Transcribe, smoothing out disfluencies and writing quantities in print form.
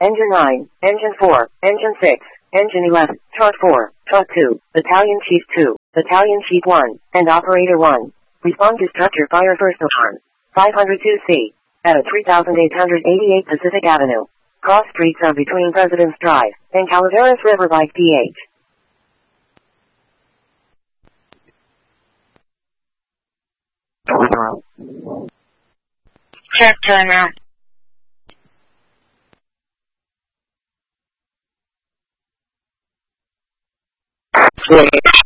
Engine 9, Engine 4, Engine 6, Engine 11, Chart 4, Chart 2, Battalion Chief 2, Battalion Chief 1, and Operator 1. Respond to structure fire first alarm. 502C. At 3888 Pacific Avenue. Cross streets are between President's Drive and Calaveras River by PH. Check timer. Switch.